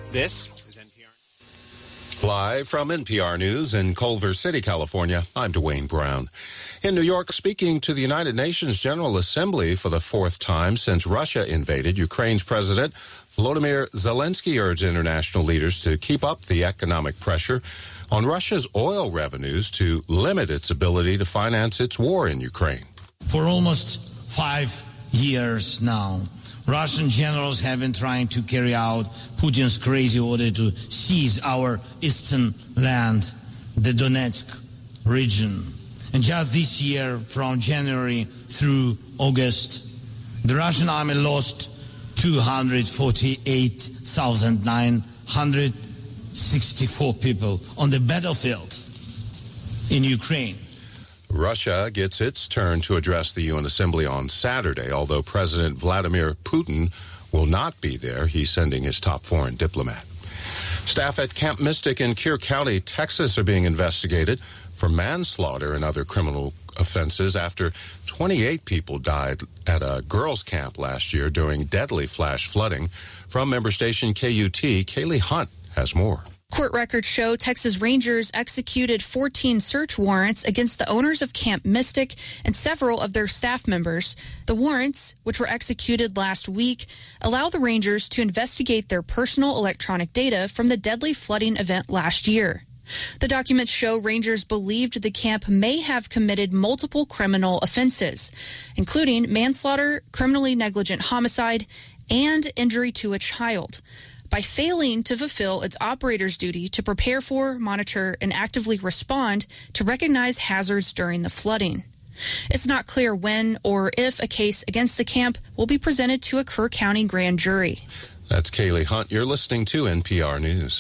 This is NPR. Live from NPR News in Culver City, California, I'm Dwayne Brown. In New York, speaking to the United Nations General Assembly for the fourth time since Russia invaded, Ukraine's President Volodymyr Zelensky urged international leaders to keep up the economic pressure on Russia's oil revenues to limit its ability to finance its war in Ukraine. For almost 5 years now, Russian generals have been trying to carry out Putin's crazy order to seize our eastern land, the Donetsk region. And just this year, from January through August, the Russian army lost 248,964 people on the battlefield in Ukraine. Russia gets its turn to address the UN Assembly on Saturday, although President Vladimir Putin will not be there. He's sending his top foreign diplomat. Staff at Camp Mystic in Kern County, Texas, are being investigated for manslaughter and other criminal offenses after 28 people died at a girls' camp last year during deadly flash flooding. From member station KUT, Kaylee Hunt has more. Court records show Texas Rangers executed 14 search warrants against the owners of Camp Mystic and several of their staff members. The warrants, which were executed last week, allow the Rangers to investigate their personal electronic data from the deadly flooding event last year. The documents show Rangers believed the camp may have committed multiple criminal offenses, including manslaughter, criminally negligent homicide, and injury to a child, by failing to fulfill its operator's duty to prepare for, monitor, and actively respond to recognize hazards during the flooding. It's not clear when or if a case against the camp will be presented to a Kern County grand jury. That's Kaylee Hunt. You're listening to NPR News.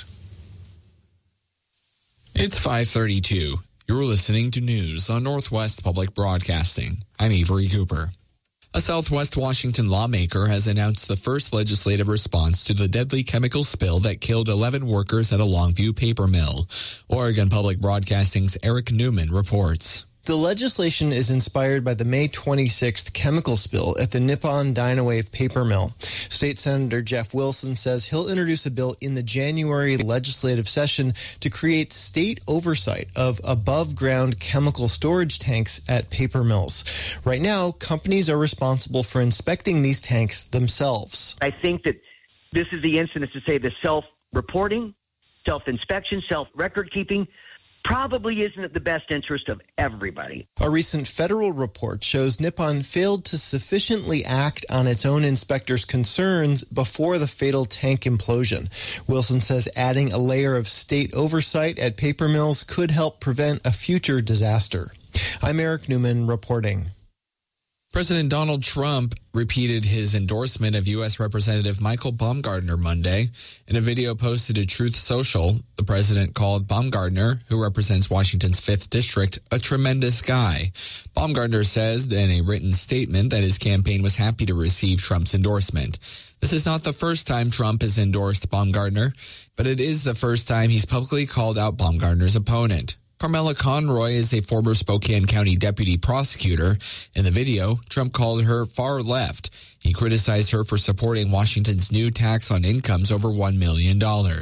It's 5:32. You're listening to news on Northwest Public Broadcasting. I'm Avery Cooper. A Southwest Washington lawmaker has announced the first legislative response to the deadly chemical spill that killed 11 workers at a Longview paper mill. Oregon Public Broadcasting's Eric Newman reports. The legislation is inspired by the May 26th chemical spill at the Nippon Dynawave paper mill. State Senator Jeff Wilson says he'll introduce a bill in the January legislative session to create state oversight of above-ground chemical storage tanks at paper mills. Right now, companies are responsible for inspecting these tanks themselves. I think that this is the instance to say the self-reporting, self-inspection, self-record keeping probably isn't in the best interest of everybody. A recent federal report shows Nippon failed to sufficiently act on its own inspectors' concerns before the fatal tank implosion. Wilson says adding a layer of state oversight at paper mills could help prevent a future disaster. I'm Eric Newman reporting. President Donald Trump repeated his endorsement of U.S. Representative Michael Baumgartner Monday. In a video posted to Truth Social, the president called Baumgartner, who represents Washington's 5th District, a tremendous guy. Baumgartner says in a written statement that his campaign was happy to receive Trump's endorsement. This is not the first time Trump has endorsed Baumgartner, but it is the first time he's publicly called out Baumgartner's opponent. Carmela Conroy is a former Spokane County deputy prosecutor. In the video, Trump called her far left. He criticized her for supporting Washington's new tax on incomes over $1 million.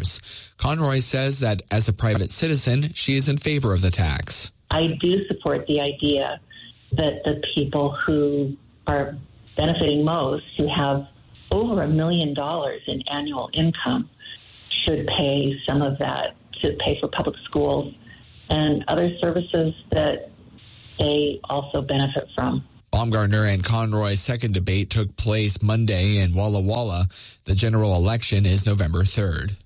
Conroy says that as a private citizen, she is in favor of the tax. I do support the idea that the people who are benefiting most, who have over $1 million in annual income, should pay some of that to pay for public schools and other services that they also benefit from. Baumgartner and Conroy's second debate took place Monday in Walla Walla. The general election is November 3rd.